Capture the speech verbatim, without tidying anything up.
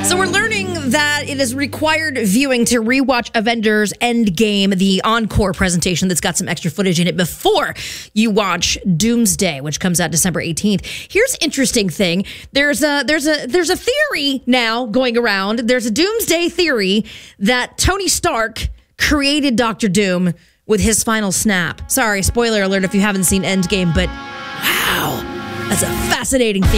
So we're learning that it is required viewing to rewatch Avengers Endgame, the encore presentation that's got some extra footage in it before you watch Doomsday, which comes out December eighteenth. Here's an interesting thing. There's a there's a there's a theory now going around. There's a Doomsday theory that Tony Stark created Doctor Doom with his final snap. Sorry, spoiler alert if you haven't seen Endgame, but wow, that's a fascinating theory.